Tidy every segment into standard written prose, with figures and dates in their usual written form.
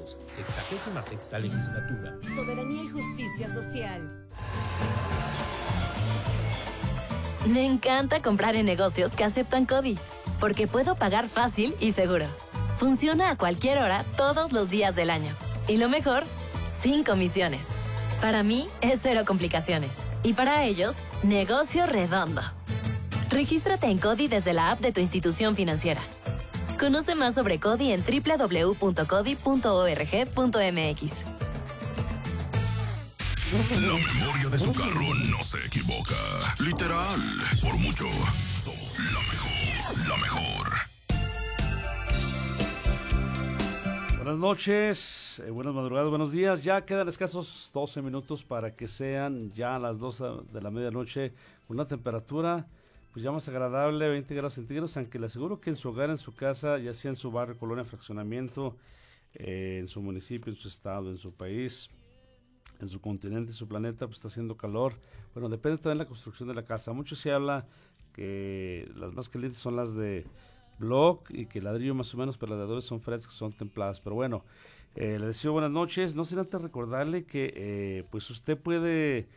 Unidos, 66ª legislatura. Soberanía y justicia social. Me encanta comprar en negocios que aceptan CODI, porque puedo pagar fácil y seguro. Funciona a cualquier hora, todos los días del año. Y lo mejor, sin comisiones. Para mí, es cero complicaciones. Y para ellos, negocio redondo. Regístrate en CODI desde la app de tu institución financiera. Conoce más sobre CODI en www.codi.org.mx. La memoria de tu carro no se equivoca. Literal, por mucho, la mejor, la mejor. Buenas noches, buenas madrugadas, buenos días. Ya quedan escasos 12 minutos para que sean ya las 12 de la medianoche, con una temperatura pues ya más agradable, 20 grados centígrados, aunque le aseguro que en su hogar, en su casa, ya sea en su barrio, colonia, fraccionamiento, en su municipio, en su estado, en su país, en su continente, en su planeta, pues está haciendo calor. Bueno, depende también de la construcción de la casa. Mucho se habla que las más calientes son las de block y que ladrillo más o menos, pero las de adobe son frescas, son templadas. Pero bueno, le deseo buenas noches. No sin antes recordarle que pues usted puede,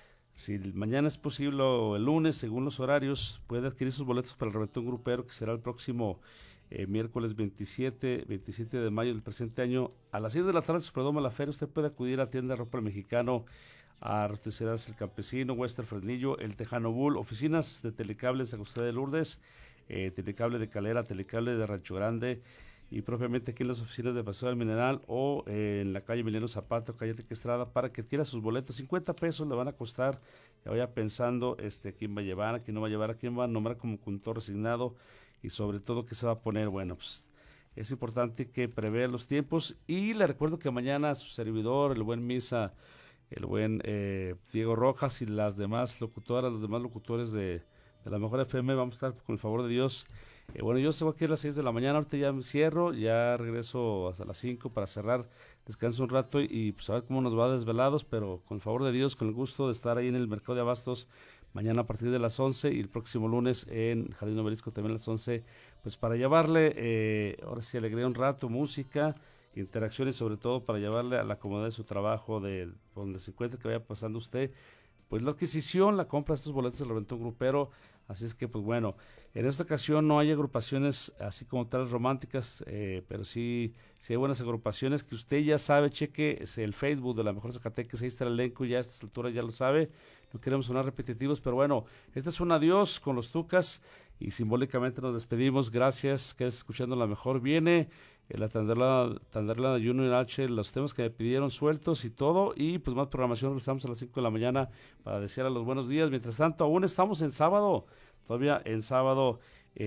si mañana es posible o el lunes, según los horarios, puede adquirir sus boletos para el Reventón Grupero, que será el próximo miércoles 27 de mayo del presente año, a las 6 de la tarde, Superdoma La Feria. Usted puede acudir a Tienda de Ropa del Mexicano, a Rosticeras El Campesino, Western Fresnillo, El Tejano Bull, oficinas de Telecables San José de Lourdes, Telecable de Calera, Telecable de Rancho Grande, y propiamente aquí en las oficinas de Paseo del Mineral o en la calle Emiliano Zapata, calle Enrique Estrada, para que adquiera sus boletos. 50 pesos le van a costar. Ya vaya pensando quién va a llevar, a quién no va a llevar, a quién va a nombrar como conductor resignado y sobre todo qué se va a poner. Bueno, pues es importante que prevea los tiempos, y le recuerdo que mañana su servidor, el buen Misa, el buen Diego Rojas y las demás locutoras, los demás locutores de la Mejor FM, vamos a estar con el favor de Dios. Bueno, yo se voy aquí a las 6 de la mañana, ahorita ya me cierro, ya regreso hasta las 5 para cerrar, descanso un rato y pues a ver cómo nos va desvelados, pero con el favor de Dios, con el gusto de estar ahí en el Mercado de Abastos mañana a partir de las 11 y el próximo lunes en Jardín Obelisco también a las 11, pues para llevarle, ahora sí, alegría un rato, música, interacciones, sobre todo para llevarle a la comodidad de su trabajo, de donde se encuentre, que vaya pasando usted, pues la adquisición, la compra de estos boletos del Reventón Grupero. Así es que, pues bueno, en esta ocasión no hay agrupaciones así como tales románticas, pero sí hay buenas agrupaciones que usted ya sabe. Cheque el Facebook de La Mejor Zacatecas, ahí está el elenco, ya a estas alturas ya lo sabe. No queremos sonar repetitivos, pero bueno, este es un adiós con los Tucas y simbólicamente nos despedimos. Gracias, quedes escuchando La Mejor. Viene la Tanderla de Junior H, los temas que me pidieron sueltos y todo, y pues más programación. Regresamos a las 5 de la mañana para desear a los buenos días. Mientras tanto, aún estamos en sábado, todavía en sábado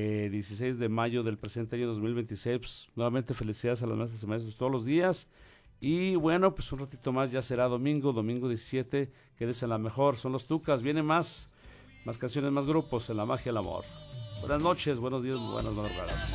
16 de mayo del presente año 2026. Pues, nuevamente felicidades a las maestras y maestros todos los días. Y bueno, pues un ratito más ya será domingo 17, quédese en La Mejor. Son los Tucas, viene más canciones, más grupos en la magia del amor. Buenas noches, buenos días, buenas madrugadas.